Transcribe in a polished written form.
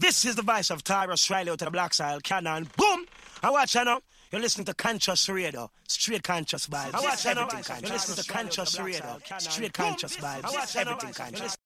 This is the voice of Tyrus Riley out of the Black Soil Cannon. Boom! I watch you now. You're listening to Conscious Radio, straight conscious vibes. I watch you now. You're listening to Conscious Radio, straight conscious vibes. I watch everything conscious.